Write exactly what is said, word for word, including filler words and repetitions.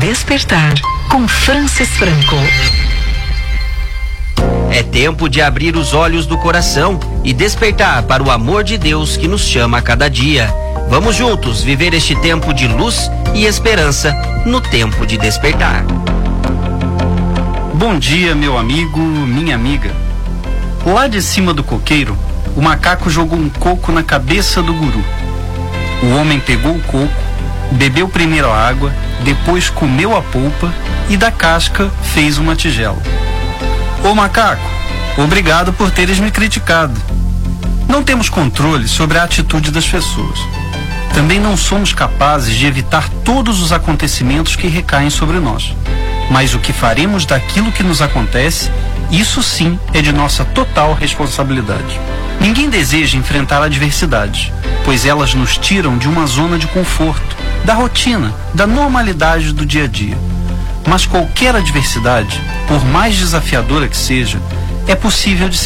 Despertar, com Francis Franco. É tempo de abrir os olhos do coração e despertar para o amor de Deus que nos chama a cada dia. Vamos juntos viver este tempo de luz e esperança no tempo de despertar. Bom dia, meu amigo, minha amiga. Lá de cima do coqueiro, o macaco jogou um coco na cabeça do guru. O homem pegou o coco, bebeu primeiro a água, depois comeu a polpa e da casca fez uma tigela. Ô macaco, obrigado por teres me criticado. Não temos controle sobre a atitude das pessoas. Também não somos capazes de evitar todos os acontecimentos que recaem sobre nós. Mas o que faremos daquilo que nos acontece, isso sim é de nossa total responsabilidade. Ninguém deseja enfrentar adversidades, pois elas nos tiram de uma zona de conforto, da rotina, da normalidade do dia a dia. Mas qualquer adversidade, por mais desafiadora que seja, é possível de